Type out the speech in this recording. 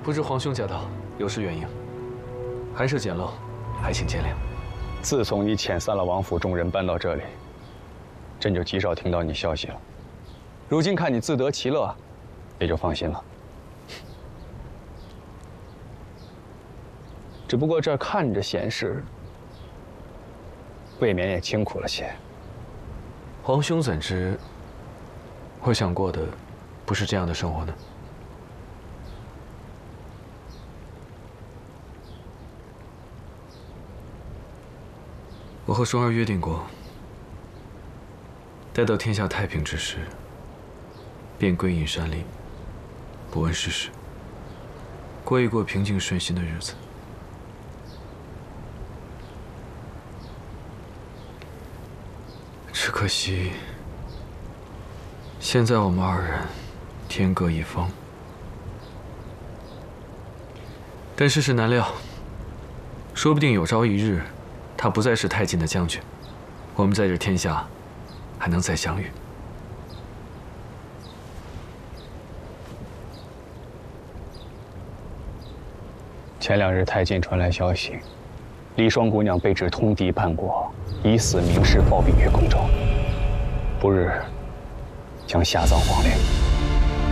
不知皇兄驾到，有失远迎，寒舍简陋，还请见谅。 自从你遣散了王府众人搬到这里，朕就极少听到你消息了。如今看你自得其乐，也就放心了。只不过这看着闲适，未免也清苦了些。 皇兄怎知我想过的不是这样的生活呢？我和双儿约定过，待到天下太平之时，便归隐山林，不问世事，过一过平静顺心的日子。只可惜，现在我们二人天各一方。但世事难料，说不定有朝一日，他不再是太近的将军，我们在这天下还能再相遇。 前2日太监传来消息，离霜姑娘被指通敌叛国，以死明誓抱秉于宫中，不日将下葬皇陵。